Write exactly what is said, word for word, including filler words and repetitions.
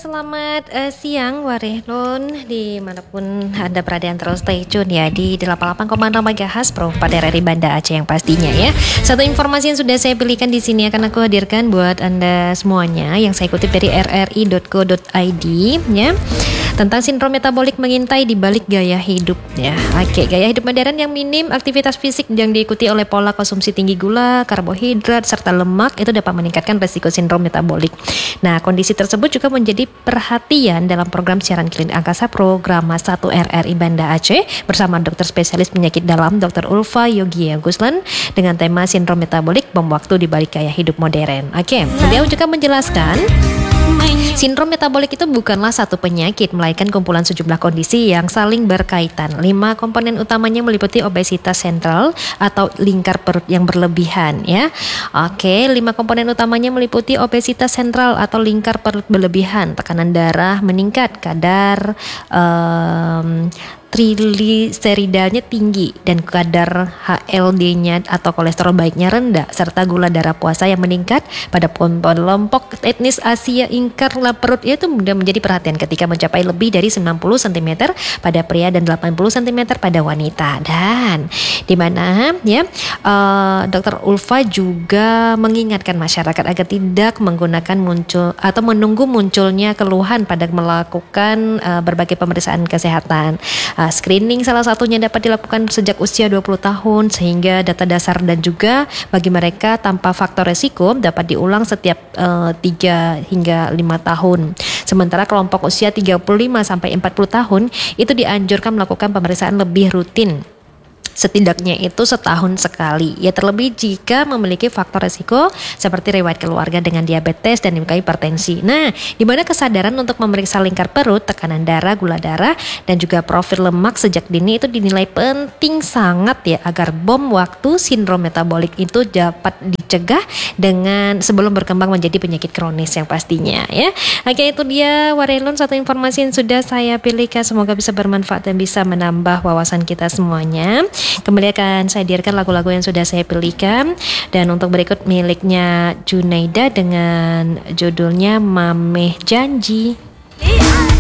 selamat uh, siang Warehlun dimanapun Anda berada, yang terus stay tune ya di delapan puluh delapan koma enam MHz Pro pada R R I Banda Aceh yang pastinya ya. Satu informasi yang sudah saya pilihkan di sini akan aku hadirkan buat Anda semuanya yang saya kutip dari r r i dot co dot i d ya. Tentang sindrom metabolik mengintai di balik gaya hidup ya. Oke, gaya hidup modern yang minim aktivitas fisik yang diikuti oleh pola konsumsi tinggi gula, karbohidrat serta lemak itu dapat meningkatkan resiko sindrom metabolik. Nah, kondisi tersebut juga menjadi perhatian dalam program siaran Klinik Angkasa Programa satu R R I Banda Aceh bersama dokter spesialis penyakit dalam Dokter Ulfa Yogia Guslan dengan tema sindrom metabolik bom waktu di balik gaya hidup modern. Oke, beliau juga menjelaskan sindrom metabolik itu bukanlah satu penyakit, melainkan kumpulan sejumlah kondisi yang saling berkaitan. Lima komponen utamanya meliputi obesitas sentral atau lingkar perut yang berlebihan ya. Oke, lima komponen utamanya meliputi obesitas sentral atau lingkar perut berlebihan, tekanan darah meningkat, kadar um, trigliseridanya tinggi dan kadar H L D-nya atau kolesterol baiknya rendah, serta gula darah puasa yang meningkat pada kelompok etnis Asia ingkar perut itu sudah menjadi perhatian ketika mencapai lebih dari sembilan puluh sentimeter pada pria dan delapan puluh sentimeter pada wanita. Dan di mana ya uh, Dokter Ulfa juga mengingatkan masyarakat agar tidak menggunakan muncul atau menunggu munculnya keluhan pada melakukan uh, berbagai pemeriksaan kesehatan. Uh, screening salah satunya dapat dilakukan sejak usia dua puluh tahun sehingga data dasar dan juga bagi mereka tanpa faktor resiko dapat diulang setiap uh, tiga hingga lima tahun. Sementara kelompok usia tiga puluh lima sampai empat puluh tahun itu dianjurkan melakukan pemeriksaan lebih rutin. Setidaknya itu setahun sekali ya, terlebih jika memiliki faktor resiko seperti riwayat keluarga dengan diabetes dan hipertensi. Nah, di mana kesadaran untuk memeriksa lingkar perut, tekanan darah, gula darah dan juga profil lemak sejak dini itu dinilai penting sangat ya, agar bom waktu sindrom metabolik itu dapat dicegah dengan sebelum berkembang menjadi penyakit kronis yang pastinya ya. Oke, itu dia Warehlun, satu informasi yang sudah saya pilihkan, semoga bisa bermanfaat dan bisa menambah wawasan kita semuanya. Kembali akan saya hadirkan lagu-lagu yang sudah saya pilihkan. Dan untuk berikut miliknya Junaida dengan judulnya Mameh Janji.